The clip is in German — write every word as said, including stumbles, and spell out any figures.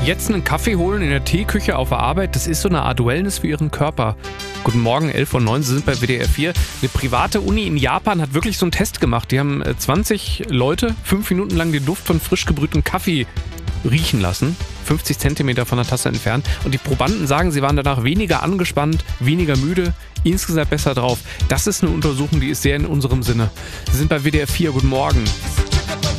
Jetzt einen Kaffee holen in der Teeküche auf der Arbeit, das ist so eine Art Wellness für Ihren Körper. Guten Morgen, elf Uhr neun, Sie sind bei W D R vier. Eine private Uni in Japan hat wirklich so einen Test gemacht. Die haben zwanzig Leute fünf Minuten lang den Duft von frisch gebrühtem Kaffee riechen lassen. fünfzig Zentimeter von der Tasse entfernt. Und die Probanden sagen, sie waren danach weniger angespannt, weniger müde, insgesamt besser drauf. Das ist eine Untersuchung, die ist sehr in unserem Sinne. Sie sind bei W D R vier. Guten Morgen.